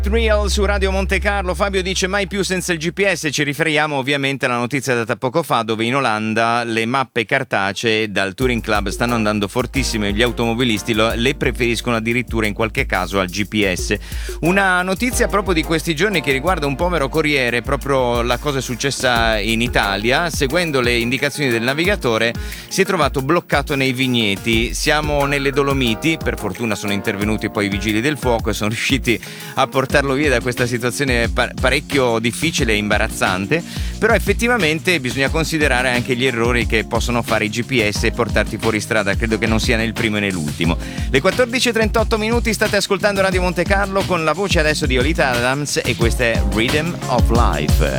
Thrill su Radio Monte Carlo. Fabio dice mai più senza il GPS. Ci riferiamo ovviamente alla notizia data poco fa, dove in Olanda le mappe cartacee dal Touring Club stanno andando fortissime e gli automobilisti le preferiscono addirittura in qualche caso al GPS. Una notizia proprio di questi giorni che riguarda un povero corriere. Proprio la cosa è successa in Italia. Seguendo le indicazioni del navigatore si è trovato bloccato nei vigneti. Siamo nelle Dolomiti, per fortuna sono intervenuti poi i vigili del fuoco e sono riusciti a portarlo via da questa situazione parecchio difficile e imbarazzante. Però effettivamente bisogna considerare anche gli errori che possono fare i GPS e portarti fuori strada. Credo che non sia né il primo né l'ultimo. Le 14:38 minuti, state ascoltando Radio Monte Carlo con la voce adesso di Olita Adams e questa è Rhythm of Life.